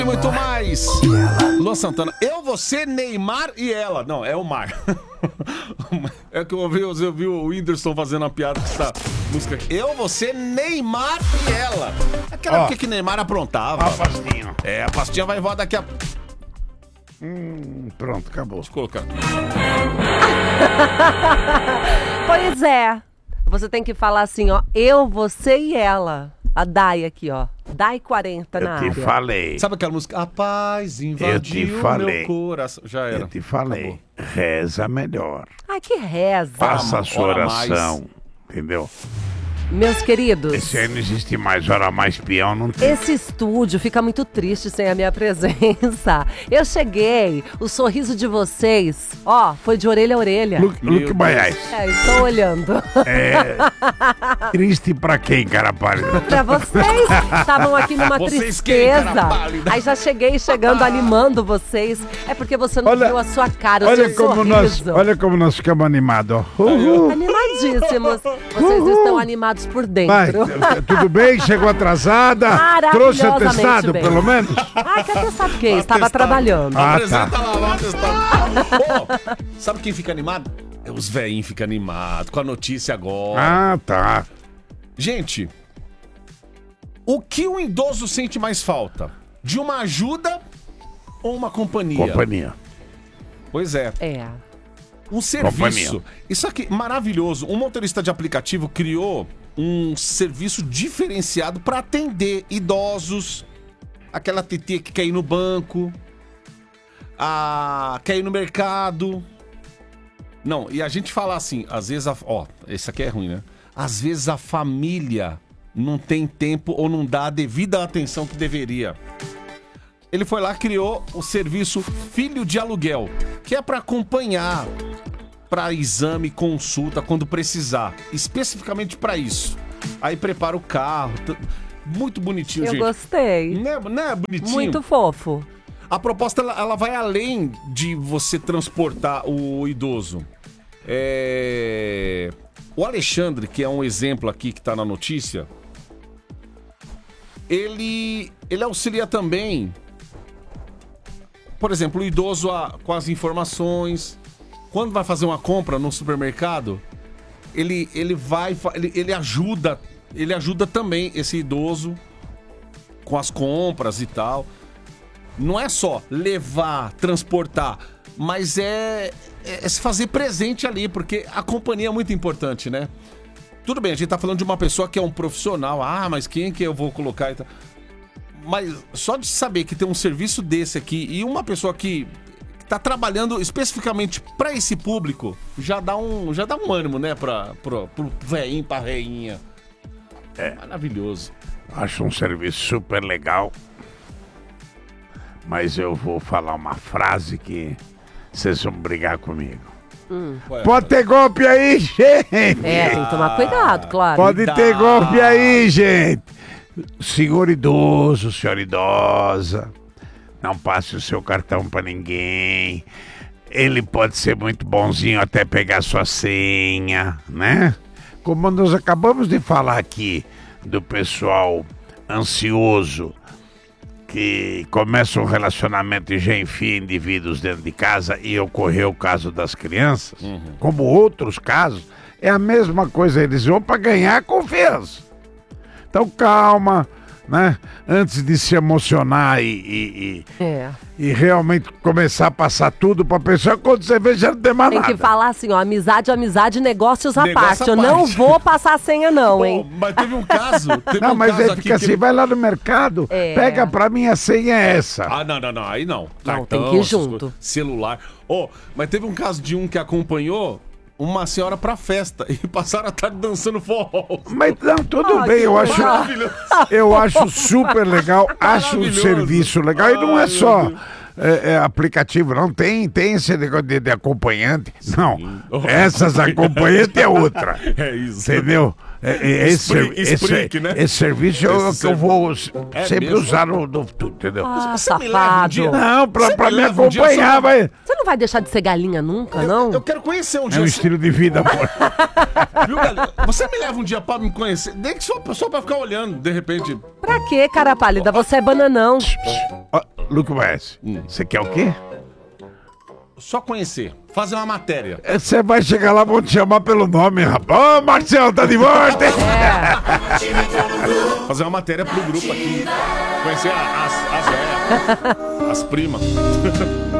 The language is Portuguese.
Muito mais. Luan Santana. Eu, você, Neymar e ela. Não, é o Mar. É que eu vi o Whindersson fazendo uma piada com essa música. Eu, você, Neymar e ela. Aquela época que Neymar aprontava. A pastinha. É, a pastinha vai voar daqui a... Pronto, acabou. Deixa eu colocar. Pois é. Você tem que falar assim, ó. Eu, você e ela. A Dai aqui, ó. Dai 40 na área. Eu te falei. Sabe aquela música? A paz invadiu meu coração. Já era. Eu te falei. Acabou. Reza melhor. Ai, que reza. Faça a sua oração. Entendeu? Meus queridos, esse aí não existe mais, hora mais peão não tem. Esse estúdio fica muito triste sem a minha presença. Eu cheguei, o sorriso de vocês, ó, foi de orelha a orelha. Luke Baiás. Estou olhando. Triste pra quem, cara pálida? Pra vocês, estavam aqui numa tristeza. Aí já cheguei chegando, animando vocês. É porque você não viu a sua cara, o seu sorriso. Olha como nós ficamos animados, ó. Animadíssimos. Vocês estão animados por dentro. Vai, tudo bem? Chegou atrasada? Trouxe atestado, bem. Pelo menos? Ah, que atestado que é? Estava trabalhando. Apresenta lá, atestado. Sabe quem fica animado? É os velhinhos ficam animados com a notícia agora. Ah, tá. Gente, o que o idoso sente mais falta? De uma ajuda ou uma companhia? Companhia. Pois é. Um serviço. Companhia. Isso aqui, maravilhoso. Um motorista de aplicativo criou um serviço diferenciado para atender idosos, aquela TT que quer ir no banco, quer ir no mercado. Não, e a gente fala assim, às vezes, esse aqui é ruim, né? Às vezes a família não tem tempo ou não dá a devida atenção que deveria. Ele foi lá e criou o serviço Filho de Aluguel, que é para acompanhar, para exame, consulta, quando precisar. Especificamente para isso. Aí prepara o carro. Muito bonitinho, gente. Eu gostei. Não é bonitinho? Muito fofo. A proposta, ela vai além de você transportar o idoso. O Alexandre, que é um exemplo aqui que está na notícia, ele auxilia também, por exemplo, o idoso com as informações. Quando vai fazer uma compra no supermercado, ele ajuda também esse idoso com as compras e tal. Não é só levar, transportar, mas é se fazer presente ali, porque a companhia é muito importante, né? Tudo bem, a gente tá falando de uma pessoa que é um profissional. Mas quem que eu vou colocar e tal? Mas só de saber que tem um serviço desse aqui e uma pessoa que tá trabalhando especificamente para esse público, já dá um ânimo, né, pro velhinho, pra reinha. Maravilhoso. Acho um serviço super legal. Mas eu vou falar uma frase que vocês vão brigar comigo. Pode ter golpe aí, gente! Tem que tomar cuidado, claro. Pode ter golpe aí, gente! Senhor idoso, senhora idosa, não passe o seu cartão pra ninguém. Ele pode ser muito bonzinho até pegar sua senha, né? Como nós acabamos de falar aqui do pessoal ansioso que começa um relacionamento e já enfia indivíduos dentro de casa, e ocorreu o caso das crianças, como outros casos, é a mesma coisa, eles vão para ganhar confiança. Então calma, né? Antes de se emocionar e realmente começar a passar tudo pra pessoa, quando você vê, já não tem mais nada. Tem que falar assim, ó, amizade, negócios à parte. Eu não vou passar a senha não, hein? Mas teve um caso... Mas aí fica assim, vai lá no mercado, pega pra mim, a senha é essa. Não, aí não. Não, tem que ir junto. Celular. Mas teve um caso de um que acompanhou uma senhora pra festa e passaram a tarde dançando forró. Mas não, tudo bem, eu acho super legal, acho um serviço legal, e não é só aplicativo, não tem esse negócio de acompanhante. Sim. Não, essas acompanhantes é outra. É isso. Entendeu? Esse serviço é que eu vou sempre usar no entendeu? Safado. Não, pra me acompanhar, vai. Você não vai deixar de ser galinha nunca, não? Eu quero conhecer um dia. É um estilo de vida, amor. Viu, Galinha? Você me leva um dia pra me conhecer, nem que só pra ficar olhando, de repente. Pra Pra quê, cara pálida? Você é bananão. Ó, Luke West, você quer o quê? Só conhecer, fazer uma matéria. Você vai chegar lá, vão te chamar pelo nome, rapaz. Ô, Marcelo, tá de volta? Fazer uma matéria pro grupo aqui. Conhecer as primas.